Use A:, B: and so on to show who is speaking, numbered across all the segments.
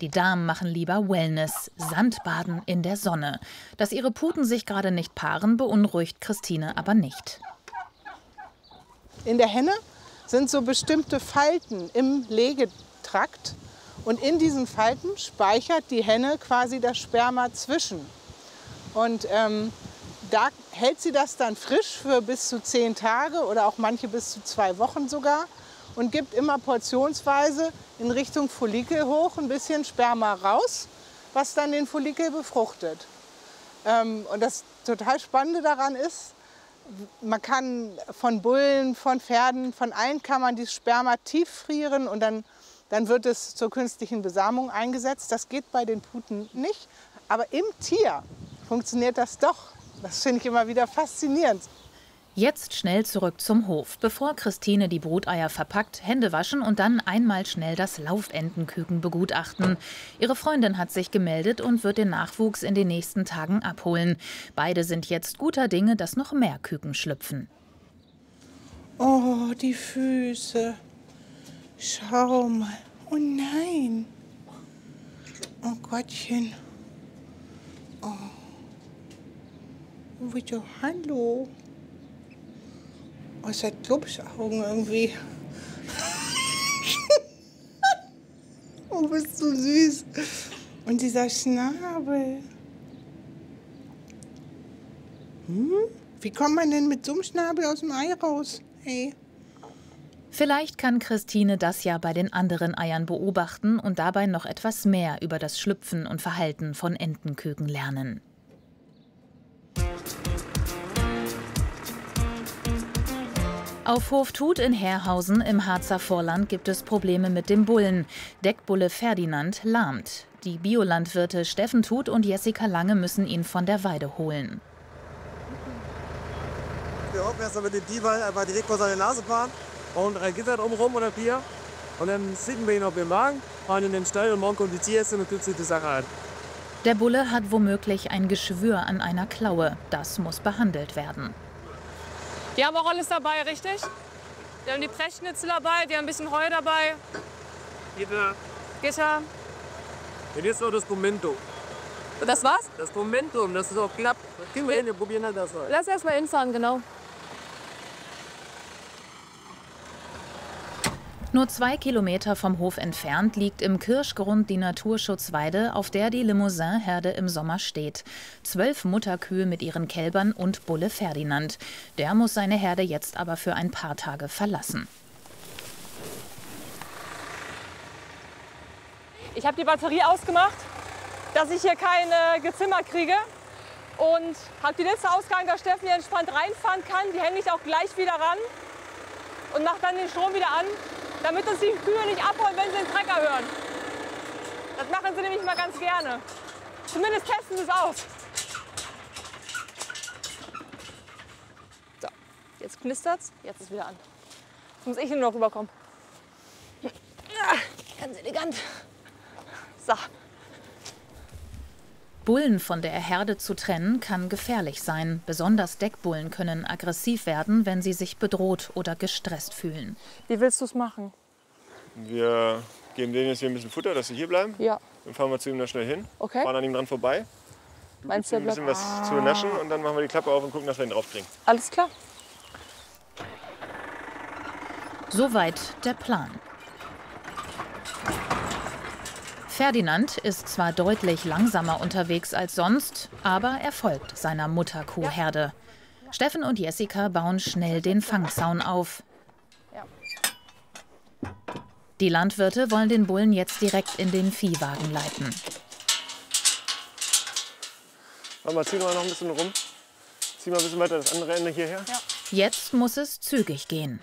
A: Die Damen machen lieber Wellness, Sandbaden in der Sonne. Dass ihre Puten sich gerade nicht paaren, beunruhigt Christine aber nicht.
B: In der Henne sind so bestimmte Falten im Legetrakt. Und in diesen Falten speichert die Henne quasi das Sperma zwischen. Und da hält sie das dann frisch für bis zu 10 Tage oder auch manche bis zu 2 Wochen sogar. Und gibt immer portionsweise in Richtung Follikel hoch ein bisschen Sperma raus, was dann den Follikel befruchtet. Und das total Spannende daran ist, man kann von Bullen, von Pferden, von allen kann man dieses Sperma tief frieren und dann wird es zur künstlichen Besamung eingesetzt. Das geht bei den Puten nicht, aber im Tier funktioniert das doch. Das finde ich immer wieder faszinierend.
A: Jetzt schnell zurück zum Hof, bevor Christine die Bruteier verpackt, Hände waschen und dann einmal schnell das Laufentenküken begutachten. Ihre Freundin hat sich gemeldet und wird den Nachwuchs in den nächsten Tagen abholen. Beide sind jetzt guter Dinge, dass noch mehr Küken schlüpfen.
B: Oh, die Füße. Schau mal. Oh nein. Oh Gottchen. Oh. Bitte, hallo. Oh, es hat Glubschaugen irgendwie. Oh, bist du süß. Und dieser Schnabel. Wie kommt man denn mit so einem Schnabel aus dem Ei raus? Hey.
A: Vielleicht kann Christine das ja bei den anderen Eiern beobachten und dabei noch etwas mehr über das Schlüpfen und Verhalten von Entenküken lernen. Auf Hof Tuth in Herrhausen im Harzer Vorland gibt es Probleme mit dem Bullen. Deckbulle Ferdinand lahmt. Die Biolandwirte Steffen Tuth und Jessica Lange müssen ihn von der Weide holen.
C: Wir hoffen erst mal mit dem Dieval einfach direkt vor seine Nase fahren und ein Gitter drumherum oder 4. Und dann sitzen wir ihn auf dem Magen, fahren in den Stall und morgen kommt die Tierärztin und knüpft die Sache an.
A: Der Bulle hat womöglich ein Geschwür an einer Klaue. Das muss behandelt werden.
D: Die haben auch alles dabei, richtig? Die haben die Brechschnitzel dabei, die haben ein bisschen Heu dabei.
C: Gitter.
D: Gitter.
C: Und jetzt noch das Momento.
D: Das war's?
C: Das Momentum, dass es auch klappt. Das kriegen wir hin, wir probieren halt das mal.
D: Lass erst mal hinfahren, genau.
A: Nur 2 Kilometer vom Hof entfernt liegt im Kirschgrund die Naturschutzweide, auf der die Limousin-Herde im Sommer steht. 12 Mutterkühe mit ihren Kälbern und Bulle Ferdinand. Der muss seine Herde jetzt aber für ein paar Tage verlassen.
D: Ich habe die Batterie ausgemacht, dass ich hier keine Gezimmer kriege. Und habe die letzte Ausgang, dass Steffen hier entspannt reinfahren kann. Die hänge ich auch gleich wieder ran und mache dann den Strom wieder an, damit uns die Kühe nicht abholen, wenn sie den Trecker hören. Das machen sie nämlich mal ganz gerne. Zumindest testen sie es aus. So, jetzt knistert's, jetzt ist es wieder an. Jetzt muss ich nur noch rüberkommen. Ja, ganz elegant. So.
A: Bullen von der Herde zu trennen, kann gefährlich sein. Besonders Deckbullen können aggressiv werden, wenn sie sich bedroht oder gestresst fühlen.
D: Wie willst du es machen?
E: Wir geben denen jetzt hier ein bisschen Futter, dass sie hier bleiben.
D: Ja.
E: Dann fahren wir zu ihm da schnell hin,
D: Okay.
E: fahren an ihm dran vorbei.
D: Meinst du,
E: Ein bisschen was zu naschen und dann machen wir die Klappe auf und gucken, dass wir ihn draufkriegen.
D: Alles klar.
A: Soweit der Plan. Ferdinand ist zwar deutlich langsamer unterwegs als sonst, aber er folgt seiner Mutterkuhherde. Steffen und Jessica bauen schnell den Fangzaun auf.
D: Ja.
A: Die Landwirte wollen den Bullen jetzt direkt in den Viehwagen leiten.
E: Warte mal, zieh noch ein bisschen rum. Zieh mal ein bisschen weiter das andere Ende hierher.
D: Ja.
A: Jetzt muss es zügig gehen.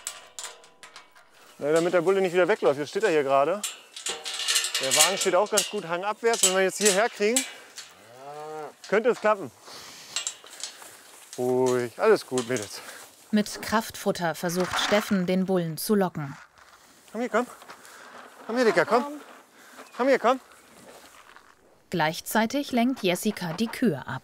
E: Na, damit der Bulle nicht wieder wegläuft. Jetzt steht er hier gerade. Der Wagen steht auch ganz gut hangabwärts. Wenn wir jetzt hierher kriegen, könnte es klappen. Ruhig, alles gut, Mädels.
A: Mit Kraftfutter versucht Steffen, den Bullen zu locken.
E: Komm hier, komm. Komm hier, Dicker, komm. Komm hier, komm.
A: Gleichzeitig lenkt Jessica die Kühe ab.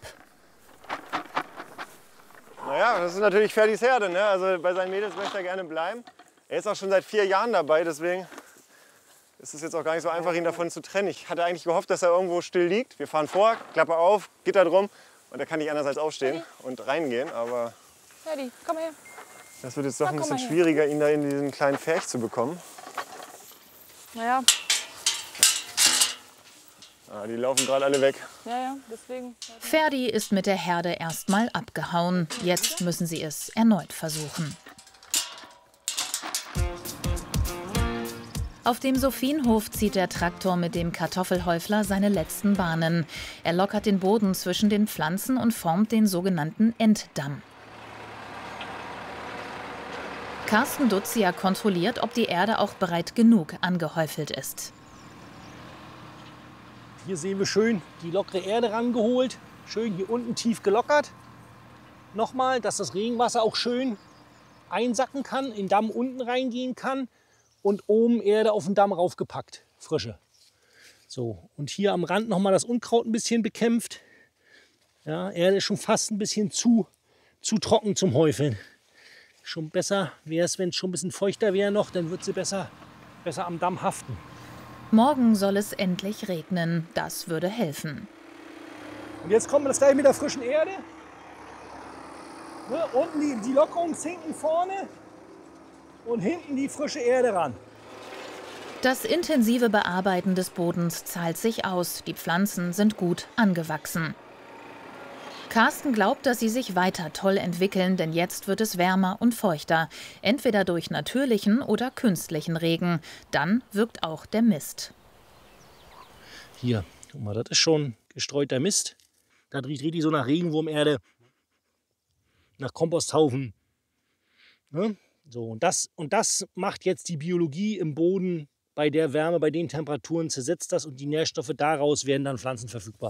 E: Naja, das ist natürlich Ferdis Herde, ne? Also bei seinen Mädels möchte er gerne bleiben. Er ist auch schon seit 4 Jahren dabei, deswegen ist es jetzt auch gar nicht so einfach, ihn davon zu trennen. Ich hatte eigentlich gehofft, dass er irgendwo still liegt. Wir fahren vor, Klappe auf, Gitter drum und er kann nicht anders als aufstehen und reingehen. Aber
D: Ferdi, komm her.
E: das wird jetzt doch ein bisschen schwieriger, ihn da in diesen kleinen Pferch zu bekommen.
D: Naja.
E: Ah, die laufen gerade alle weg.
D: Ja, deswegen.
A: Ferdi ist mit der Herde erstmal abgehauen. Jetzt müssen sie es erneut versuchen. Auf dem Sophienhof zieht der Traktor mit dem Kartoffelhäufler seine letzten Bahnen. Er lockert den Boden zwischen den Pflanzen und formt den sogenannten Enddamm. Carsten Dutzia kontrolliert, ob die Erde auch bereit genug angehäufelt ist.
F: Hier sehen wir schön die lockere Erde rangeholt, schön hier unten tief gelockert. Nochmal, dass das Regenwasser auch schön einsacken kann, in den Damm unten reingehen kann und oben Erde auf den Damm raufgepackt, frische. So, und hier am Rand nochmal das Unkraut ein bisschen bekämpft. Ja, Erde ist schon fast ein bisschen zu trocken zum Häufeln. Schon besser wäre es, wenn es schon ein bisschen feuchter wäre noch, dann wird sie besser am Damm haften.
A: Morgen soll es endlich regnen. Das würde helfen.
F: Und jetzt kommt das gleich mit der frischen Erde. Ne, unten die Lockerungszinken vorne und hinten die frische Erde ran.
A: Das intensive Bearbeiten des Bodens zahlt sich aus. Die Pflanzen sind gut angewachsen. Carsten glaubt, dass sie sich weiter toll entwickeln, denn jetzt wird es wärmer und feuchter. Entweder durch natürlichen oder künstlichen Regen. Dann wirkt auch der Mist.
F: Hier, guck mal, das ist schon gestreuter Mist. Da riecht richtig so nach Regenwurmerde, nach Komposthaufen. Ne? So, und das macht jetzt die Biologie im Boden bei der Wärme, bei den Temperaturen, zersetzt das und die Nährstoffe daraus werden dann pflanzenverfügbar.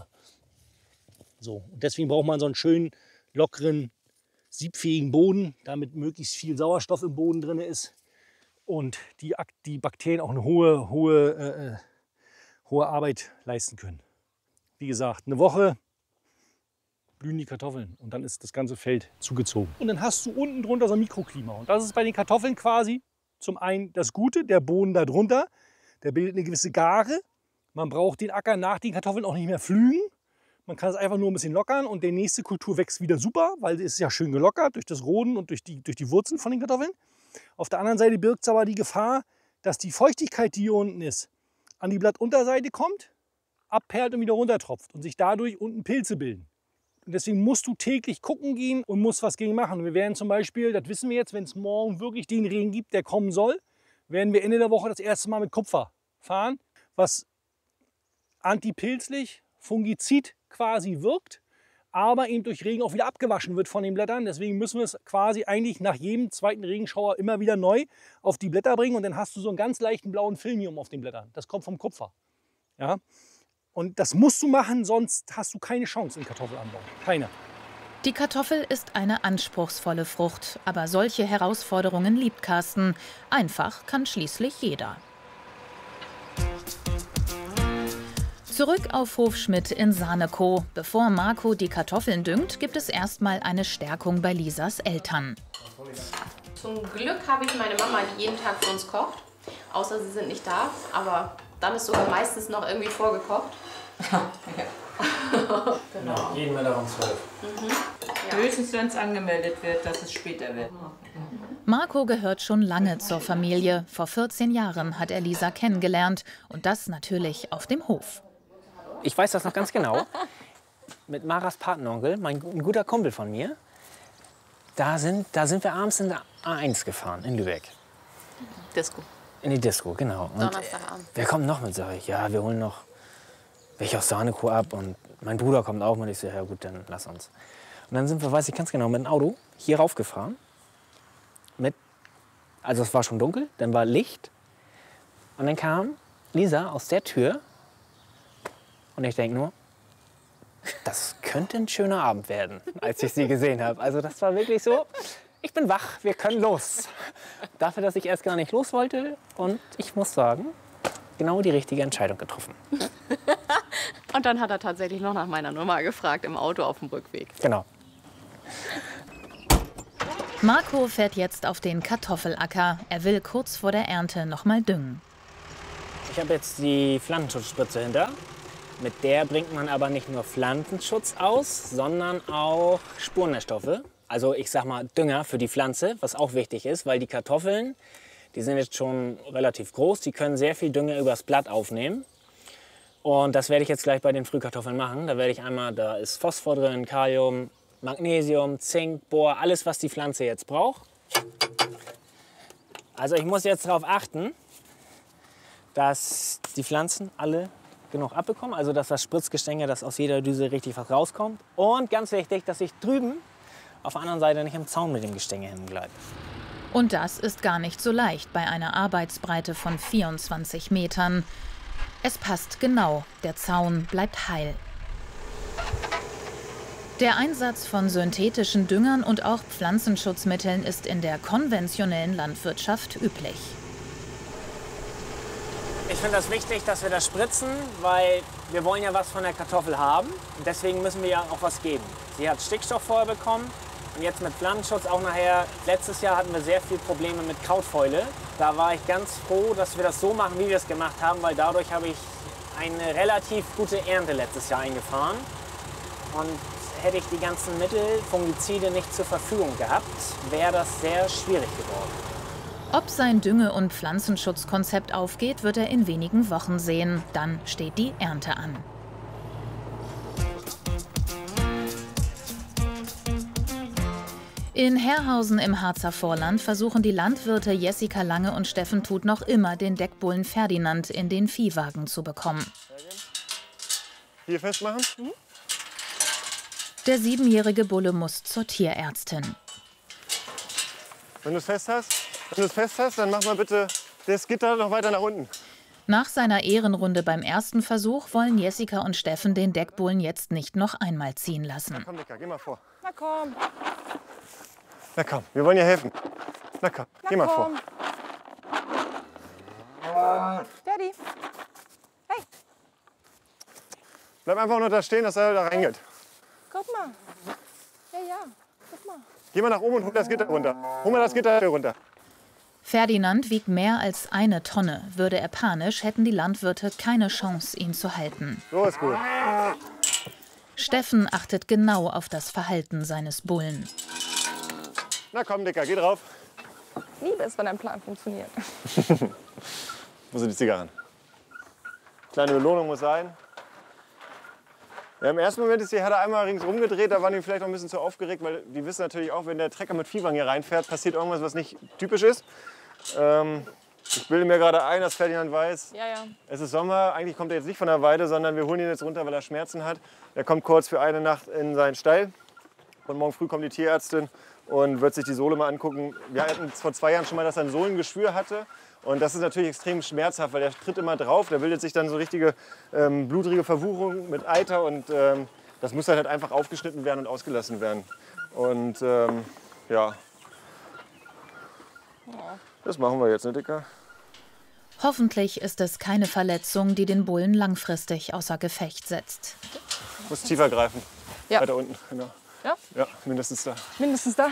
F: So, und deswegen braucht man so einen schönen, lockeren, siebfähigen Boden, damit möglichst viel Sauerstoff im Boden drin ist und die Bakterien auch eine hohe Arbeit leisten können. Wie gesagt, eine Woche blühen die Kartoffeln und dann ist das ganze Feld zugezogen. Und dann hast du unten drunter so ein Mikroklima. Und das ist bei den Kartoffeln quasi zum einen das Gute, der Boden da drunter, der bildet eine gewisse Gare. Man braucht den Acker nach den Kartoffeln auch nicht mehr pflügen. Man kann es einfach nur ein bisschen lockern und die nächste Kultur wächst wieder super, weil es ist ja schön gelockert durch das Roden und durch die Wurzeln von den Kartoffeln. Auf der anderen Seite birgt es aber die Gefahr, dass die Feuchtigkeit, die hier unten ist, an die Blattunterseite kommt, abperlt und wieder runtertropft und sich dadurch unten Pilze bilden. Und deswegen musst du täglich gucken gehen und musst was gegen machen. Wir werden zum Beispiel, das wissen wir jetzt, wenn es morgen wirklich den Regen gibt, der kommen soll, werden wir Ende der Woche das erste Mal mit Kupfer fahren, was antipilzlich, fungizid quasi wirkt, aber eben durch Regen auch wieder abgewaschen wird von den Blättern. Deswegen müssen wir es quasi eigentlich nach jedem zweiten Regenschauer immer wieder neu auf die Blätter bringen und dann hast du so einen ganz leichten blauen Film auf den Blättern. Das kommt vom Kupfer. Ja? Und das musst du machen, sonst hast du keine Chance im Kartoffelanbau. Keine.
A: Die Kartoffel ist eine anspruchsvolle Frucht, aber solche Herausforderungen liebt Carsten. Einfach kann schließlich jeder. Zurück auf Hof Schmidt in Sarnekow. Bevor Marco die Kartoffeln düngt, gibt es erstmal eine Stärkung bei Lisas Eltern.
G: Zum Glück habe ich meine Mama, die jeden Tag für uns kocht. Außer sie sind nicht da, aber dann ist sogar meistens noch irgendwie vorgekocht.
H: Genau, jeden Mittag um 12.
G: Ja.
H: Höchstens, wenn es angemeldet wird, dass es später wird.
A: Marco gehört schon lange zur Familie. Vor 14 Jahren hat er Lisa kennengelernt. Und das natürlich auf dem Hof.
I: Ich weiß das noch ganz genau. Mit Maras Patenonkel, ein guter Kumpel von mir, da sind wir abends in der A1 gefahren, in Lübeck.
G: Disco.
I: In die Disco, genau. Und
G: Donnerstagabend.
I: wer kommt noch mit? Sag ich, ja, wir holen noch welche aus Sarnekow ab. Und mein Bruder kommt auch mit. Ich so, ja gut, dann lass uns. Und dann sind wir, weiß ich ganz genau, mit dem Auto hier raufgefahren. Also es war schon dunkel, dann war Licht. Und dann kam Lisa aus der Tür. Und ich denke nur, das könnte ein schöner Abend werden, als ich sie gesehen habe. Also das war wirklich so, ich bin wach, wir können los. Dafür, dass ich erst gar nicht los wollte. Und ich muss sagen, genau die richtige Entscheidung getroffen.
G: Und dann hat er tatsächlich noch nach meiner Nummer gefragt im Auto auf dem Rückweg.
I: Genau.
A: Marco fährt jetzt auf den Kartoffelacker. Er will kurz vor der Ernte noch mal düngen.
I: Ich habe jetzt die Pflanzenschutzspritze hinter. Mit der bringt man aber nicht nur Pflanzenschutz aus, sondern auch Spurenährstoffe. Also ich sag mal Dünger für die Pflanze, was auch wichtig ist, weil die Kartoffeln, die sind jetzt schon relativ groß, die können sehr viel Dünger übers Blatt aufnehmen. Und das werde ich jetzt gleich bei den Frühkartoffeln machen. Da werde ich einmal, da ist Phosphor drin, Kalium, Magnesium, Zink, Bohr, alles was die Pflanze jetzt braucht. Also ich muss jetzt darauf achten, dass die Pflanzen alle genug abbekommen, also dass das Spritzgestänge, dass aus jeder Düse richtig was rauskommt. Und ganz wichtig, dass ich drüben auf der anderen Seite nicht im Zaun mit dem Gestänge hängen bleibe.
A: Und das ist gar nicht so leicht bei einer Arbeitsbreite von 24 Metern. Es passt genau, der Zaun bleibt heil. Der Einsatz von synthetischen Düngern und auch Pflanzenschutzmitteln ist in der konventionellen Landwirtschaft üblich.
I: Ich finde das wichtig, dass wir das spritzen, weil wir wollen ja was von der Kartoffel haben. Und deswegen müssen wir ja auch was geben. Sie hat Stickstoff vorher bekommen und jetzt mit Pflanzenschutz auch nachher. Letztes Jahr hatten wir sehr viele Probleme mit Krautfäule. Da war ich ganz froh, dass wir das so machen, wie wir es gemacht haben, weil dadurch habe ich eine relativ gute Ernte letztes Jahr eingefahren. Und hätte ich die ganzen Mittel, Fungizide nicht zur Verfügung gehabt, wäre das sehr schwierig geworden.
A: Ob sein Dünge- und Pflanzenschutzkonzept aufgeht, wird er in wenigen Wochen sehen. Dann steht die Ernte an. In Herrhausen im Harzer Vorland versuchen die Landwirte Jessica Lange und Steffen Tut noch immer, den Deckbullen Ferdinand in den Viehwagen zu bekommen.
E: Hier festmachen.
A: Der 7-jährige Bulle muss zur Tierärztin.
E: Wenn du es fest hast, dann mach mal bitte das Gitter noch weiter nach unten.
A: Nach seiner Ehrenrunde beim ersten Versuch wollen Jessica und Steffen den Deckbullen jetzt nicht noch einmal ziehen lassen.
E: Na komm, Dicker, geh mal vor.
D: Na komm.
E: Na komm, wir wollen dir helfen. Na komm, geh mal vor.
D: Daddy. Hey,
E: Bleib einfach nur da stehen, dass er da reingeht.
D: guck mal. Ja, guck mal.
E: Geh mal nach oben und hol das Gitter runter. Hol mal das Gitter runter.
A: Ferdinand wiegt mehr als 1 Tonne. Würde er panisch, hätten die Landwirte keine Chance, ihn zu halten.
E: So ist gut.
A: Steffen achtet genau auf das Verhalten seines Bullen.
E: Na komm, Dicker, geh drauf.
D: Liebe es, wenn dein Plan funktioniert.
E: Wo sind die Zigarren? Kleine Belohnung muss sein. Ja, im ersten Moment ist die Herde einmal ringsrum gedreht, da waren die vielleicht noch ein bisschen zu aufgeregt, weil die wissen natürlich auch, wenn der Trecker mit Viehwagen hier reinfährt, passiert irgendwas, was nicht typisch ist. Ich bilde mir gerade ein, dass Ferdinand weiß,
D: Ja.
E: es ist Sommer, eigentlich kommt er jetzt nicht von der Weide, sondern wir holen ihn jetzt runter, weil er Schmerzen hat. Er kommt kurz für eine Nacht in seinen Stall und morgen früh kommt die Tierärztin und wird sich die Sohle mal angucken. Wir hatten vor 2 Jahren schon mal, dass er ein Sohlengeschwür hatte. Und das ist natürlich extrem schmerzhaft, weil der tritt immer drauf. Da bildet sich dann so richtige blutrige Verwucherung mit Eiter. Und das muss dann halt einfach aufgeschnitten werden und ausgelassen werden. Und ja, das machen wir jetzt, ne, Dicker?
A: Hoffentlich ist es keine Verletzung, die den Bullen langfristig außer Gefecht setzt.
E: Muss tiefer greifen.
D: Ja.
E: Weiter unten, genau.
D: Ja?
E: Ja, mindestens da.
D: Mindestens da.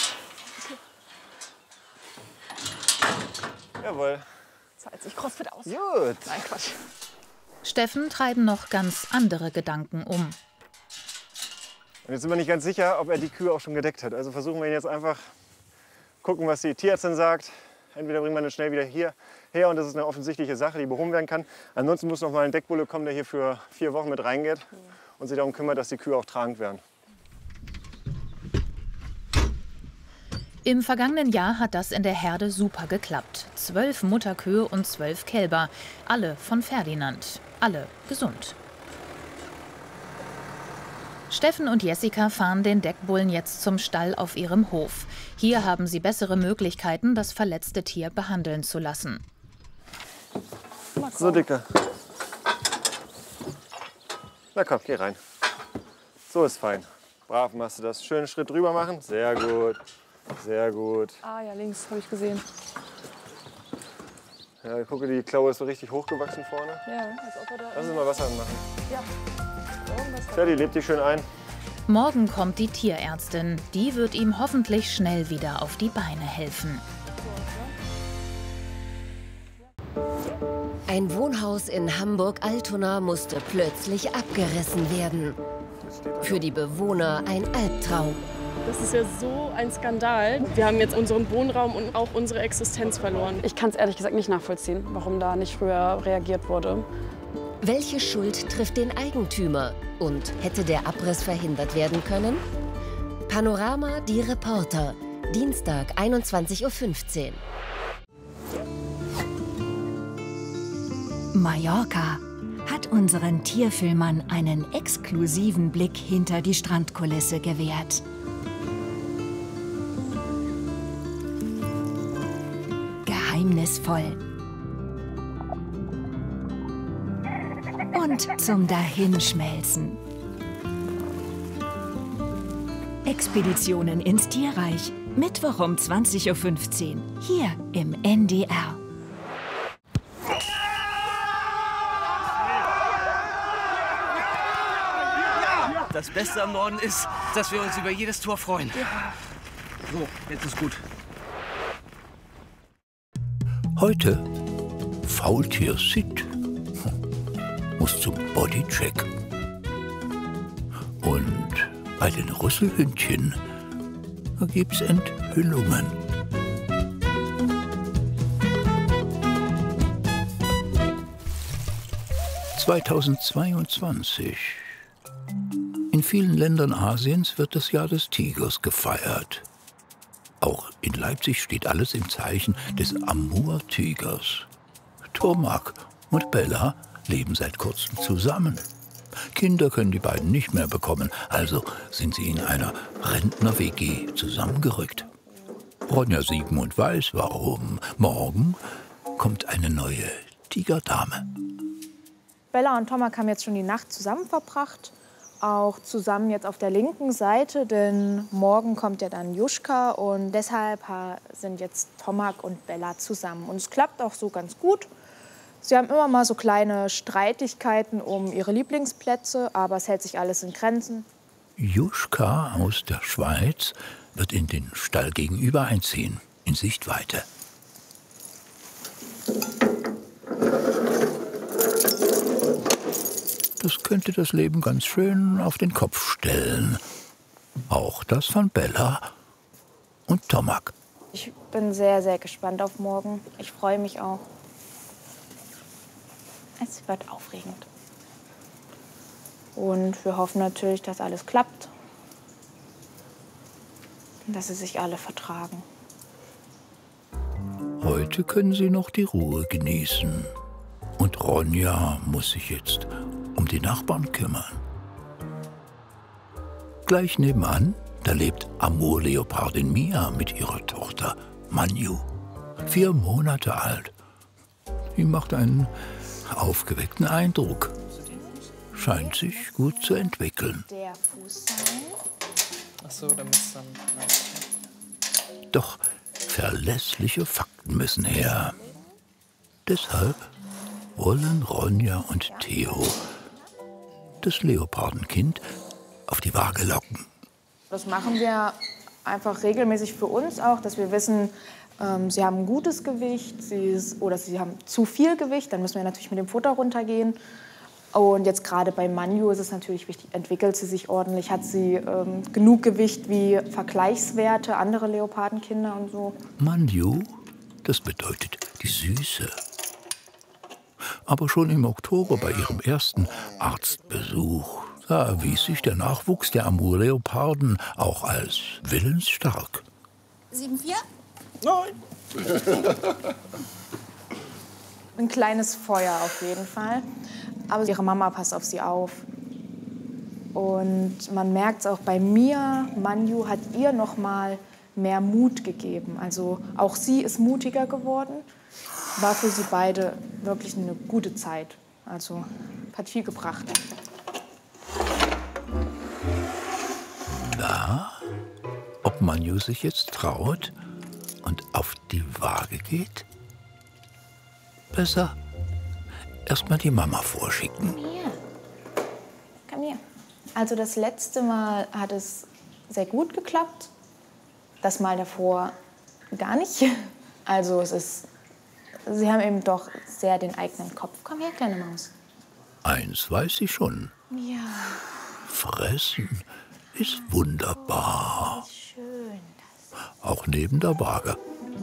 E: Jawohl.
D: Zahlt sich CrossFit aus.
E: Gut.
D: Nein, Quatsch.
A: Steffen treiben noch ganz andere Gedanken um.
E: Und jetzt sind wir nicht ganz sicher, ob er die Kühe auch schon gedeckt hat. Also versuchen wir ihn jetzt einfach gucken, was die Tierärztin sagt. Entweder bringen wir ihn schnell wieder hierher und das ist eine offensichtliche Sache, die behoben werden kann. Ansonsten muss noch mal ein Deckbulle kommen, der hier für 4 Wochen mit reingeht und sich darum kümmert, dass die Kühe auch tragend werden.
A: Im vergangenen Jahr hat das in der Herde super geklappt. 12 Mutterkühe und 12 Kälber. Alle von Ferdinand. Alle gesund. Steffen und Jessica fahren den Deckbullen jetzt zum Stall auf ihrem Hof. Hier haben sie bessere Möglichkeiten, das verletzte Tier behandeln zu lassen.
E: So, Dicker. Na komm, geh rein. So ist fein. Brav machst du das. Schönen Schritt drüber machen. Sehr gut. Sehr gut.
D: Ah ja, links habe ich gesehen.
E: Ja, gucke, die Klaue ist so richtig hochgewachsen vorne.
D: Ja, als ob er da.
E: Lass uns mal Wasser machen.
D: Ja.
E: Tja, die lebt dich schön ein.
A: Morgen kommt die Tierärztin. Die wird ihm hoffentlich schnell wieder auf die Beine helfen.
J: Ein Wohnhaus in Hamburg-Altona musste plötzlich abgerissen werden. Für die Bewohner ein Albtraum.
K: Das ist ja so ein Skandal. Wir haben jetzt unseren Wohnraum und auch unsere Existenz verloren.
L: Ich kann es ehrlich gesagt nicht nachvollziehen, warum da nicht früher reagiert wurde.
J: Welche Schuld trifft den Eigentümer? Und hätte der Abriss verhindert werden können? Panorama, die Reporter. Dienstag, 21:15 Uhr.
M: Mallorca hat unseren Tierfilmern einen exklusiven Blick hinter die Strandkulisse gewährt. Geheimnisvoll und zum Dahinschmelzen. Expeditionen ins Tierreich, Mittwoch um 20:15 Uhr, hier im NDR.
N: Das Beste am Norden ist, dass wir uns über jedes Tor freuen. So, jetzt ist gut.
O: Heute Faultier Sid muss zum Bodycheck. Und bei den Rüsselhündchen gibt's Enthüllungen. (2022) In vielen Ländern Asiens wird das Jahr des Tigers gefeiert. Auch in Leipzig steht alles im Zeichen des Amur-Tigers. Tomak und Bella leben seit kurzem zusammen. Kinder können die beiden nicht mehr bekommen, also sind sie in einer Rentner-WG zusammengerückt. Ronja 7 und weiß warum. Morgen kommt eine neue Tigerdame.
P: Bella und Tomak haben jetzt schon die Nacht zusammen verbracht. Auch zusammen jetzt auf der linken Seite, denn morgen kommt ja dann Juschka und deshalb sind jetzt Tomak und Bella zusammen. Und es klappt auch so ganz gut. Sie haben immer mal so kleine Streitigkeiten um ihre Lieblingsplätze, aber es hält sich alles in Grenzen.
O: Juschka aus der Schweiz wird in den Stall gegenüber einziehen, in Sichtweite. Das könnte das Leben ganz schön auf den Kopf stellen. Auch das von Bella und Tomak.
P: Ich bin sehr, sehr gespannt auf morgen. Ich freue mich auch. Es wird aufregend. Und wir hoffen natürlich, dass alles klappt. Und dass sie sich alle vertragen.
O: Heute können sie noch die Ruhe genießen. Und Ronja muss sich jetzt um die Nachbarn kümmern. Gleich nebenan, da lebt Amur-Leopardin Mia mit ihrer Tochter Manju, 4 Monate alt. Sie macht einen aufgeweckten Eindruck. Scheint sich gut zu entwickeln.
P: Der Fuß sein.
I: Ach so, damit es dann...
O: Doch verlässliche Fakten müssen her. Deshalb wollen Ronja und Theo das Leopardenkind auf die Waage locken.
P: Das machen wir einfach regelmäßig für uns auch, dass wir wissen, sie haben ein gutes Gewicht oder sie haben zu viel Gewicht. Dann müssen wir natürlich mit dem Futter runtergehen. Und jetzt gerade bei Manju ist es natürlich wichtig, entwickelt sie sich ordentlich? Hat sie genug Gewicht wie Vergleichswerte, andere Leopardenkinder und so?
O: Manju, das bedeutet die Süße. Aber schon im Oktober bei ihrem ersten Arztbesuch, da erwies sich der Nachwuchs der Amur-Leoparden auch als willensstark.
P: 7,4? Nein. Ein kleines Feuer auf jeden Fall. Aber ihre Mama passt auf sie auf. Und man merkt es auch bei Mia. Manju hat ihr noch mal mehr Mut gegeben. Also auch sie ist mutiger geworden. War für sie beide wirklich eine gute Zeit. Also hat viel gebracht.
O: Na, ob Manju sich jetzt traut und auf die Waage geht? Besser erst mal die Mama vorschicken.
P: Komm her. Also das letzte Mal hat es sehr gut geklappt. Das Mal davor gar nicht. Also es ist Sie haben eben doch sehr den eigenen Kopf. Komm her, kleine Maus.
O: Eins weiß ich schon.
P: Ja.
O: Fressen ist wunderbar.
P: Das ist schön.
O: Auch neben der Waage.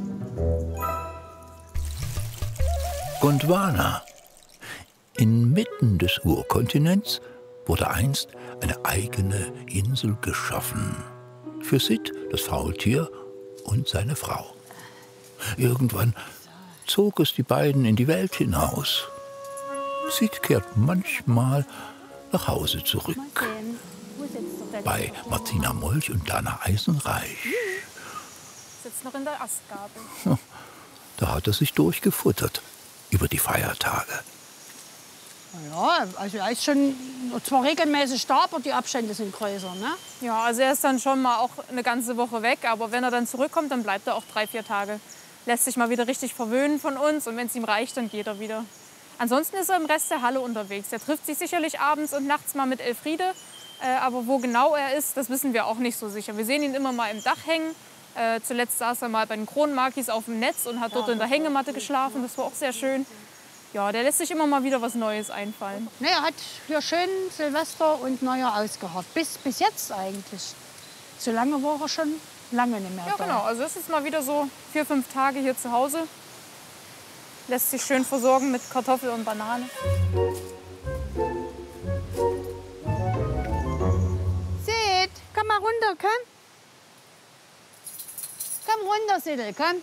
O: Gondwana. Inmitten des Urkontinents wurde einst eine eigene Insel geschaffen. Für Sid, das Faultier, und seine Frau. Irgendwann zog es die beiden in die Welt hinaus. Sid kehrt manchmal nach Hause zurück. Bei Martina Molch und Dana Eisenreich.
Q: Sitzt noch in der Astgabel.
O: Da hat er sich durchgefuttert über die Feiertage.
Q: Ja, also er ist schon zwar regelmäßig da, aber die Abstände sind größer, ne?
D: Ja, also er ist dann schon mal auch eine ganze Woche weg, aber wenn er dann zurückkommt, dann bleibt er auch 3, 4 Tage. Lässt sich mal wieder richtig verwöhnen von uns und wenn es ihm reicht, dann geht er wieder. Ansonsten ist er im Rest der Halle unterwegs. Er trifft sich sicherlich abends und nachts mal mit Elfriede, aber wo genau er ist, das wissen wir auch nicht so sicher. Wir sehen ihn immer mal im Dach hängen. Zuletzt saß er mal bei den Kronenmakis auf dem Netz und hat dort in der Hängematte geschlafen. Das war auch sehr schön. Ja, der lässt sich immer mal wieder was Neues einfallen.
Q: Ne, er hat hier schön Silvester und Neujahr ausgeharrt. Bis jetzt eigentlich. So lange war er schon lange nicht mehr
D: Ja,
Q: da.
D: genau. Also es ist mal wieder so 4, 5 Tage hier zu Hause. Lässt sich schön versorgen mit Kartoffel und Banane.
Q: Sid, komm mal runter, komm. Komm runter, Sidel, komm.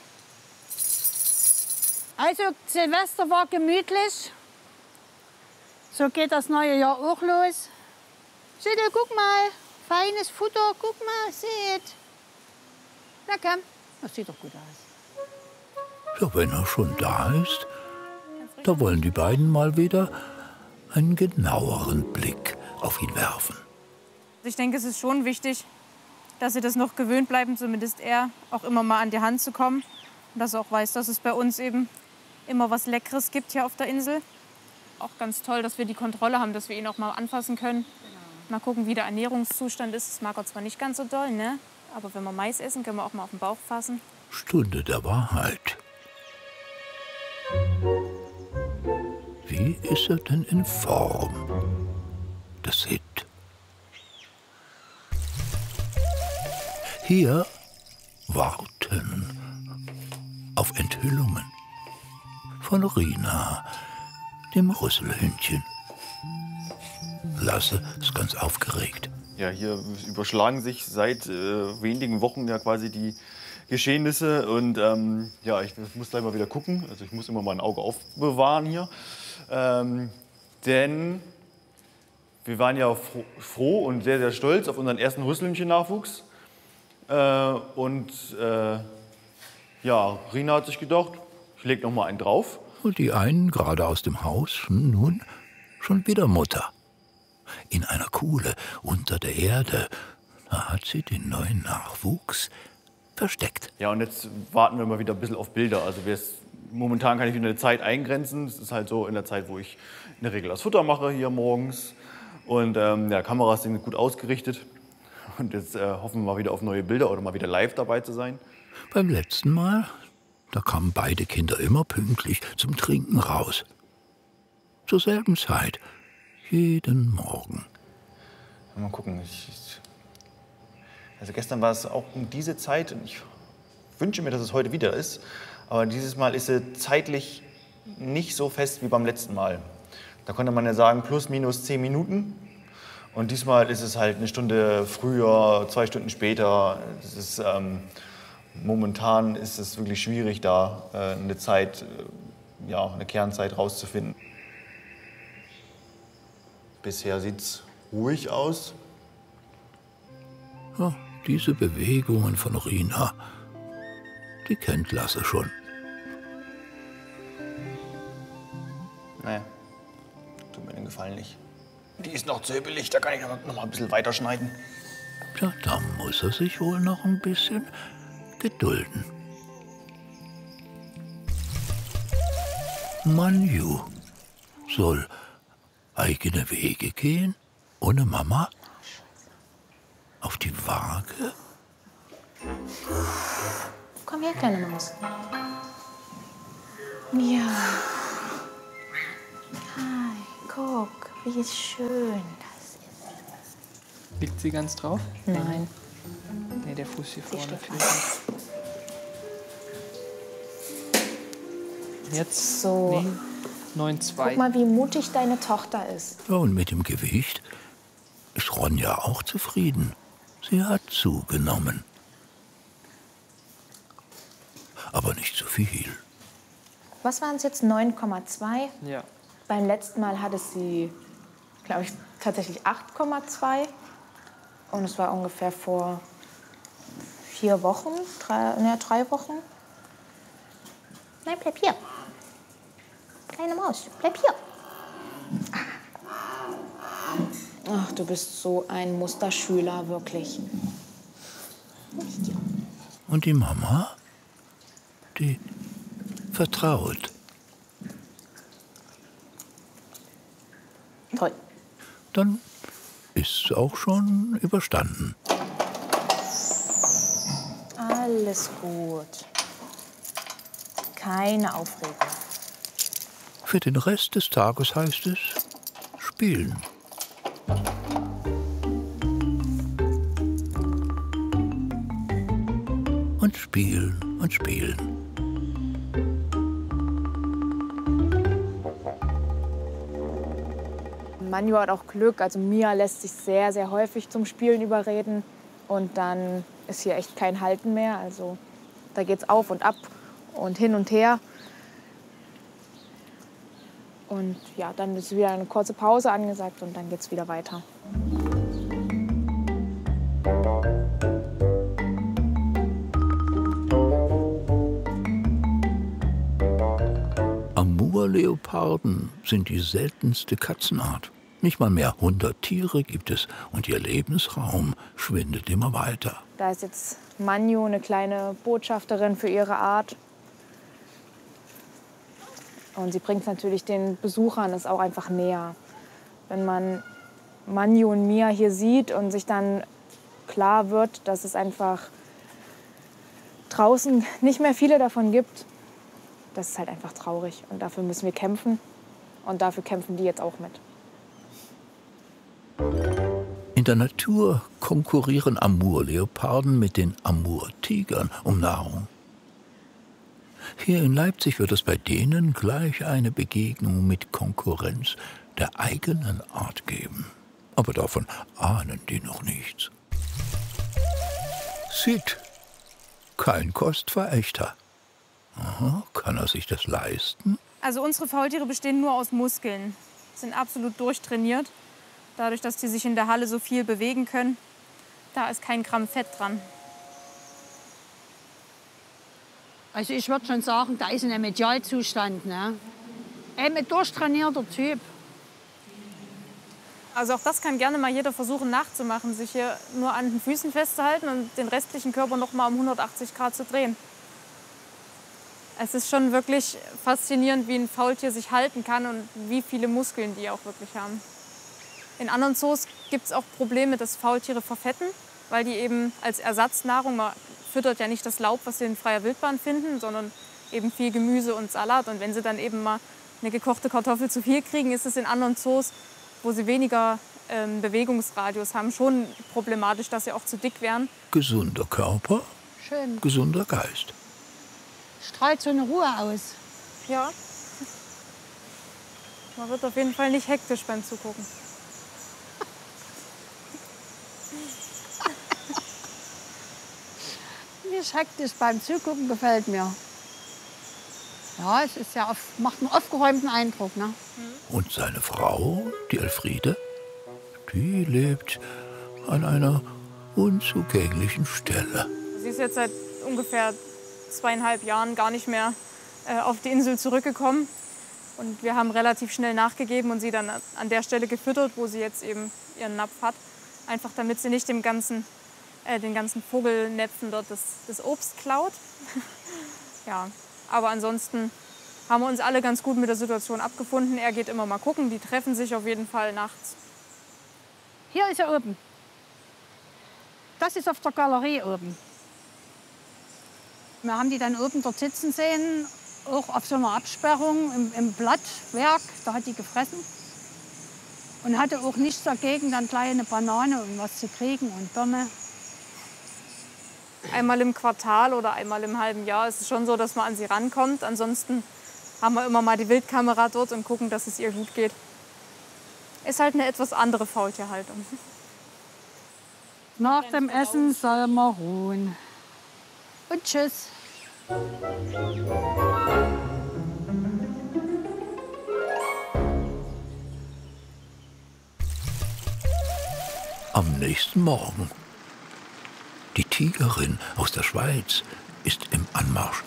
Q: Also, Silvester war gemütlich. So geht das neue Jahr auch los. Sidel, guck mal. Feines Futter, guck mal, Sid. Na komm, das sieht doch gut aus.
O: Ja, wenn er schon da ist, da wollen die beiden mal wieder einen genaueren Blick auf ihn werfen.
D: Ich denke, es ist schon wichtig, dass sie das noch gewöhnt bleiben, zumindest er, auch immer mal an die Hand zu kommen. Und dass er auch weiß, dass es bei uns eben immer was Leckeres gibt hier auf der Insel. Auch ganz toll, dass wir die Kontrolle haben, dass wir ihn auch mal anfassen können. Mal gucken, wie der Ernährungszustand ist. Das mag er zwar nicht ganz so doll, ne? Aber wenn wir Mais essen, können wir auch mal auf den Bauch fassen.
O: Stunde der Wahrheit. Wie ist er denn in Form? Das Sid. Hier warten auf Enthüllungen von Rina, dem Rüsselhündchen. Lasse ist ganz aufgeregt.
R: Ja, hier überschlagen sich seit wenigen Wochen ja quasi die Geschehnisse und ja, ich muss gleich mal wieder gucken. Also ich muss immer mal ein Auge aufbewahren hier, denn wir waren ja froh und sehr, sehr stolz auf unseren ersten Rüsselhündchen-Nachwuchs und ja, Rina hat sich gedacht, ich leg noch mal einen drauf.
O: Und die einen gerade aus dem Haus, nun schon wieder Mutter. In einer Kuhle unter der Erde, da hat sie den neuen Nachwuchs versteckt.
R: Ja, und jetzt warten wir mal wieder ein bisschen auf Bilder. Also momentan kann ich wieder eine Zeit eingrenzen. Das ist halt so in der Zeit, wo ich in der Regel das Futter mache hier morgens. Und ja, Kameras sind gut ausgerichtet. Und jetzt hoffen wir mal wieder auf neue Bilder oder mal wieder live dabei zu sein.
O: Beim letzten Mal, da kamen beide Kinder immer pünktlich zum Trinken raus. Zur selben Zeit, jeden Morgen.
R: Mal gucken. Also gestern war es auch um diese Zeit. Und ich wünsche mir, dass es heute wieder ist. Aber dieses Mal ist sie zeitlich nicht so fest wie beim letzten Mal. Da konnte man ja sagen, plus minus 10 Minuten. Und diesmal ist es halt eine Stunde früher, 2 Stunden später. Das ist, momentan ist es wirklich schwierig, da eine Zeit, ja, eine Kernzeit rauszufinden. Bisher sieht es ruhig aus.
O: Ja, diese Bewegungen von Rina, die kennt Lasse schon.
R: Naja, tut mir den Gefallen nicht. Die ist noch zu hibbelig, da kann ich noch mal ein bisschen weiter schneiden.
O: Tja, da muss er sich wohl noch ein bisschen gedulden. Manju soll eigene Wege gehen, ohne Mama? Auf die Waage?
P: Komm her, kleine Maus. Ja. Hi, guck, wie schön das ist.
S: Liegt sie ganz drauf?
P: Nein.
S: Nee, der Fuß hier vorne. Jetzt
P: So.
S: Nee, 9,2.
P: Guck mal, wie mutig deine Tochter ist.
O: Ja, und mit dem Gewicht ist Ronja auch zufrieden. Sie hat zugenommen. Aber nicht zu viel.
P: Was waren es jetzt? 9,2?
S: Ja.
P: Beim letzten Mal hatte sie, glaube ich, tatsächlich 8,2. Und es war ungefähr vor 4 Wochen, 3 Wochen. Nein, bleib hier. Kleine Maus, bleib hier. Ach, du bist so ein Musterschüler, wirklich.
O: Und die Mama, die vertraut.
P: Toll.
O: Dann ist es auch schon überstanden.
P: Alles gut. Keine Aufregung.
O: Für den Rest des Tages heißt es spielen. Und spielen und spielen.
P: Manu hat auch Glück. Also Mia lässt sich sehr, sehr häufig zum Spielen überreden. Und dann ist hier echt kein Halten mehr. Also da geht's auf und ab und hin und her. Und ja, dann ist wieder eine kurze Pause angesagt und dann geht's wieder weiter.
O: Amur-Leoparden sind die seltenste Katzenart. Nicht mal mehr 100 Tiere gibt es und ihr Lebensraum schwindet immer weiter.
P: Da ist jetzt Manu eine kleine Botschafterin für ihre Art. Und sie bringt natürlich den Besuchern es auch einfach näher. Wenn man Manu und Mia hier sieht und sich dann klar wird, dass es einfach draußen nicht mehr viele davon gibt, das ist halt einfach traurig. Und dafür müssen wir kämpfen. Und dafür kämpfen die jetzt auch mit.
O: In der Natur konkurrieren Amur-Leoparden mit den Amur-Tigern um Nahrung. Hier in Leipzig wird es bei denen gleich eine Begegnung mit Konkurrenz der eigenen Art geben. Aber davon ahnen die noch nichts. Sid, kein Kostverächter. Aha, kann er sich das leisten?
T: Also unsere Faultiere bestehen nur aus Muskeln, sind absolut durchtrainiert. Dadurch, dass die sich in der Halle so viel bewegen können, da ist kein Gramm Fett dran.
Q: Also ich würde schon sagen, da ist ein Idealzustand. Ne? Ein durchtrainierter Typ.
T: Also auch das kann gerne mal jeder versuchen nachzumachen, sich hier nur an den Füßen festzuhalten und den restlichen Körper noch mal um 180 Grad zu drehen. Es ist schon wirklich faszinierend, wie ein Faultier sich halten kann und wie viele Muskeln die auch wirklich haben. In anderen Zoos gibt es auch Probleme, dass Faultiere verfetten, weil die eben als Ersatznahrung, man füttert ja nicht das Laub, was sie in freier Wildbahn finden, sondern eben viel Gemüse und Salat. Und wenn sie dann eben mal eine gekochte Kartoffel zu viel kriegen, ist es in anderen Zoos, wo sie weniger Bewegungsradius haben, schon problematisch, dass sie auch zu dick werden.
O: Gesunder Körper,
Q: Schön.
O: gesunder Geist.
Q: Strahlt so eine Ruhe aus.
T: Ja. Man wird auf jeden Fall nicht hektisch beim Zugucken.
Q: Nicht hektisch beim Zugucken gefällt mir. Ja, es ist ja macht einen aufgeräumten Eindruck. Ne?
O: Und seine Frau, die Elfriede, die lebt an einer unzugänglichen Stelle.
T: Sie ist jetzt seit ungefähr 2,5 Jahren gar nicht mehr auf die Insel zurückgekommen. Und wir haben relativ schnell nachgegeben und sie dann an der Stelle gefüttert, wo sie jetzt eben ihren Napf hat. Einfach damit sie nicht den ganzen Vogelnäpfen dort das Obst klaut. Ja, aber ansonsten haben wir uns alle ganz gut mit der Situation abgefunden. Er geht immer mal gucken, die treffen sich auf jeden Fall nachts.
Q: Hier ist er oben. Das ist auf der Galerie oben. Wir haben die dann oben dort sitzen sehen auch auf so einer Absperrung im Blattwerk, da hat die gefressen. Und hatte auch nichts dagegen, dann gleich eine Banane und was zu kriegen und Birne.
T: Einmal im Quartal oder einmal im halben Jahr ist es schon so, dass man an sie rankommt. Ansonsten haben wir immer mal die Wildkamera dort und gucken, dass es ihr gut geht. Ist halt eine etwas andere Faultierhaltung.
Q: Nach dem Essen soll man ruhen. Und tschüss.
O: Am nächsten Morgen. Die Tigerin aus der Schweiz ist im Anmarsch.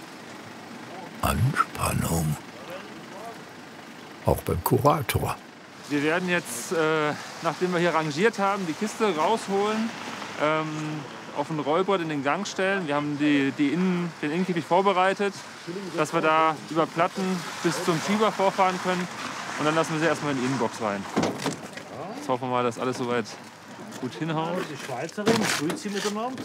O: Anspannung. Auch beim Kurator.
U: Wir werden jetzt, nachdem wir hier rangiert haben, die Kiste rausholen, auf ein Rollbrett in den Gang stellen. Wir haben den Innenkäfig vorbereitet, dass wir da über Platten bis zum Schieber vorfahren können. Und dann lassen wir sie erstmal in die Innenbox rein. Jetzt hoffen wir mal, dass alles soweit gut hinhaut.
F: Die Schweizerin, grüßt sie miteinander.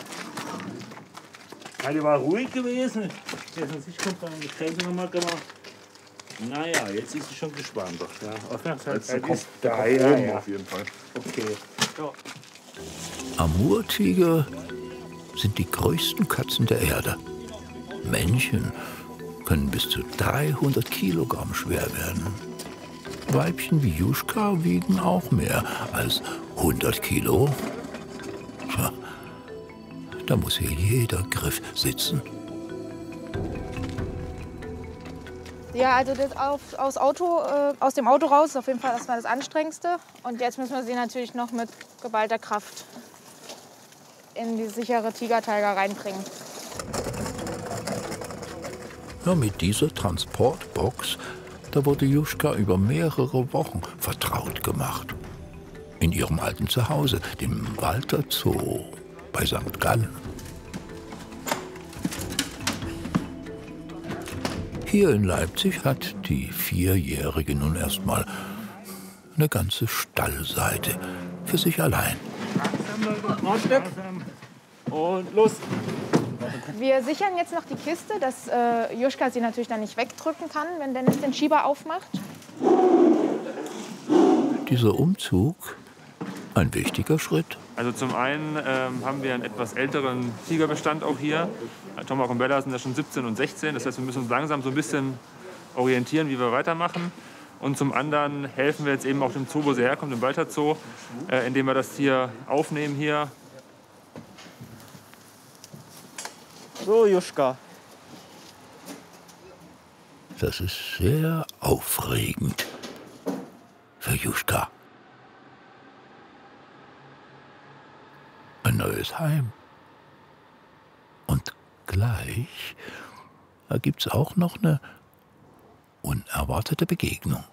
F: Ja, die war ruhig gewesen. Ich kommt dann die Käse nochmal gemacht. Naja, jetzt ist sie schon gespannt. Ja, Aufmerksamkeit ist da. Ja.
V: Auf jeden Fall.
F: Okay. Ja.
O: Amurtiger sind die größten Katzen der Erde. Männchen können bis zu 300 Kilogramm schwer werden. Weibchen wie Juschka wiegen auch mehr als 100 Kilo. Tja, da muss hier jeder Griff sitzen.
P: Ja, also das aus dem Auto raus ist auf jeden Fall erstmal das Anstrengendste. Und jetzt müssen wir sie natürlich noch mit geballter Kraft in die sichere Tigertaiga reinbringen.
O: Ja, mit dieser Transportbox, da wurde Juschka über mehrere Wochen vertraut gemacht. In ihrem alten Zuhause, dem Walter Zoo bei St. Gallen. Hier in Leipzig hat die Vierjährige nun erstmal eine ganze Stallseite für sich allein.
U: Und los!
P: Wir sichern jetzt noch die Kiste, dass Juschka sie natürlich dann nicht wegdrücken kann, wenn Dennis den Schieber aufmacht.
O: Dieser Umzug, ein wichtiger Schritt.
U: Also zum einen haben wir einen etwas älteren Tigerbestand auch hier. Tomak und Bella sind ja schon 17 und 16. Das heißt, wir müssen uns langsam so ein bisschen orientieren, wie wir weitermachen. Und zum anderen helfen wir jetzt eben auch dem Zoo, wo sie herkommt, im Walter Zoo, indem wir das Tier aufnehmen hier.
I: So, Juschka.
O: Das ist sehr aufregend für Juschka. Ein neues Heim. Und gleich gibt's auch noch eine unerwartete Begegnung.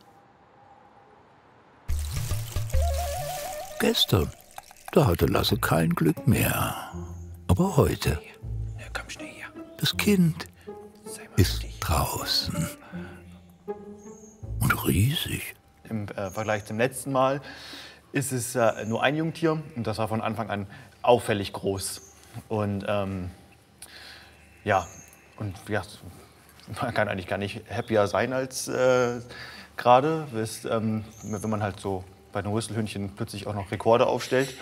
O: Gestern, da hatte Lasse kein Glück mehr. Aber heute, das Kind ist draußen. Und riesig.
R: Im Vergleich zum letzten Mal ist es nur ein Jungtier und das war von Anfang an auffällig groß. Und ja, man kann eigentlich gar nicht happier sein als gerade, wenn man halt so bei den Rüsselhündchen plötzlich auch noch Rekorde aufstellt.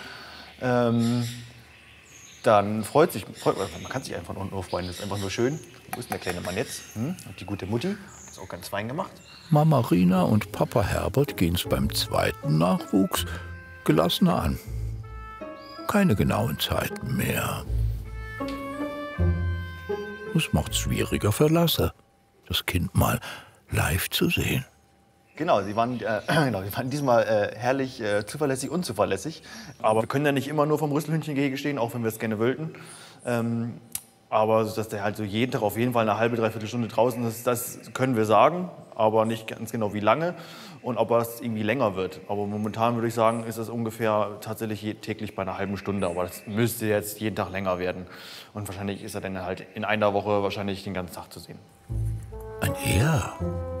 R: Dann freut man kann sich einfach unten nur freuen, das ist einfach nur schön. Wo ist denn der kleine Mann jetzt? Und die gute Mutti, ist auch ganz fein gemacht.
O: Mama Rina und Papa Herbert gehen es beim zweiten Nachwuchs gelassener an. Keine genauen Zeiten mehr. Das macht's schwieriger für Lasse, das Kind mal live zu sehen.
R: Genau, sie waren diesmal herrlich zuverlässig, unzuverlässig. Aber wir können ja nicht immer nur vom Rüsselhündchengehege stehen, auch wenn wir es gerne wollten. Aber dass der halt so jeden Tag auf jeden Fall eine halbe, dreiviertel Stunde draußen ist, das können wir sagen, aber nicht ganz genau wie lange und ob das irgendwie länger wird. Aber momentan würde ich sagen, ist das ungefähr tatsächlich täglich bei einer halben Stunde. Aber das müsste jetzt jeden Tag länger werden. Und wahrscheinlich ist er dann halt in einer Woche wahrscheinlich den ganzen Tag zu sehen.
O: Ein Er?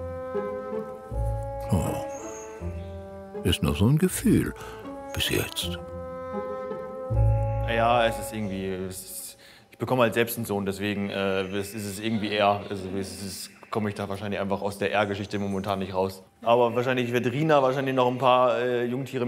O: Oh. Ist nur so ein Gefühl bis jetzt.
R: Ja, es ist irgendwie... Ich bekomme halt selbst einen Sohn, deswegen ist es irgendwie eher, also komme ich da wahrscheinlich einfach aus der R-Geschichte momentan nicht raus. Aber wahrscheinlich wird Rina wahrscheinlich noch ein paar Jungtiere